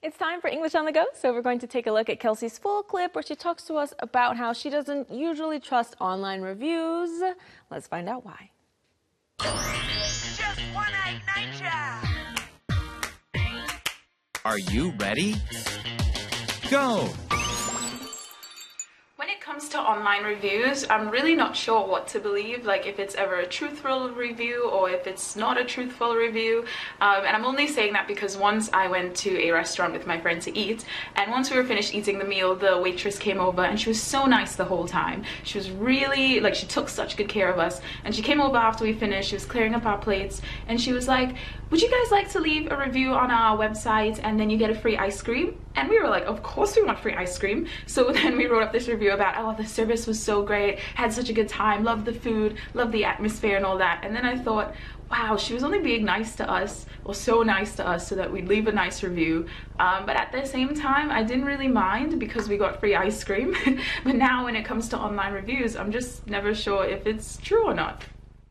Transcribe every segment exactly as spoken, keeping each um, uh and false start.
It's time for English on the Go, so we're going to take a look at Kelsey's full clip where she talks to us about how she doesn't usually trust online reviews. Let's find out why. Just one eight nature. Are you ready? Go! When it comes to online reviews, I'm really not sure what to believe, like if it's ever a truthful review or if it's not a truthful review. Um, and I'm only saying that because once I went to a restaurant with my friend to eat, and once we were finished eating the meal, the waitress came over and she was so nice the whole time. She was really, like, she took such good care of us. And she came over after we finished, she was clearing up our plates, and she was like, would you guys like to leave a review on our website and then you get a free ice cream? And we were like, of course we want free ice cream. So then we wrote up this review about, oh, the service was so great, had such a good time, loved the food, loved the atmosphere and all that. And then I thought, wow, she was only being nice to us, or so nice to us so that we'd leave a nice review. Um, but at the same time, I didn't really mind because we got free ice cream. But now when it comes to online reviews, I'm just never sure if it's true or not.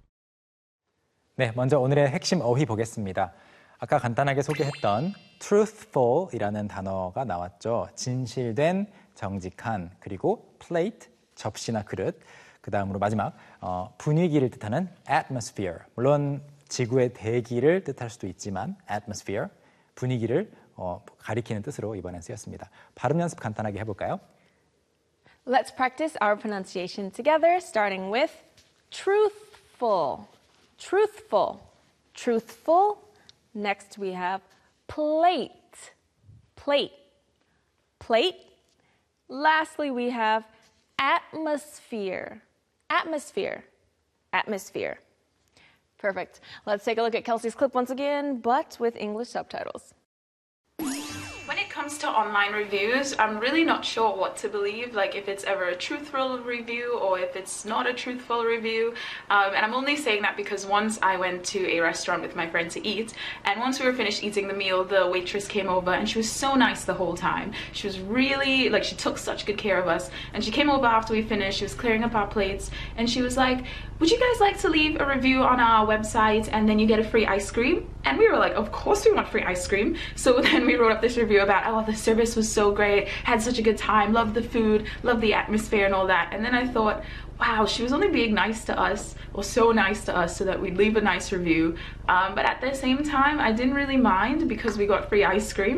네, 먼저 오늘의 핵심 어휘 보겠습니다. 아까 간단하게 소개했던 truthful이라는 단어가 나왔죠. 진실된, 정직한, 그리고 plate, 접시나 그릇, 그 다음으로 마지막 어, 분위기를 뜻하는 atmosphere. 물론 지구의 대기를 뜻할 수도 있지만 atmosphere, 분위기를 어, 가리키는 뜻으로 이번엔 쓰였습니다. 발음 연습 간단하게 해볼까요? Let's practice our pronunciation together, starting with truthful. Truthful. Truthful. Next we have plate. Plate. Plate. Lastly, we have atmosphere. Atmosphere. Atmosphere. Perfect. Let's take a look at Kelsey's clip once again, but with English subtitles. When it comes to online reviews, I'm really not sure what to believe, like if it's ever a truthful review or if it's not a truthful review. Um, and I'm only saying that because once I went to a restaurant with my friend to eat, and once we were finished eating the meal, the waitress came over and she was so nice the whole time. She was really, like, she took such good care of us. And she came over after we finished, she was clearing up our plates, and she was like, would you guys like to leave a review on our website and then you get a free ice cream? And we were like, of course we want free ice cream. So then we wrote up this review about, oh, the service was so great, had such a good time, loved the food, loved the atmosphere and all that. And then I thought, wow, she was only being nice to us, or so nice to us so that we'd leave a nice review. Um, but at the same time, I didn't really mind because we got free ice cream.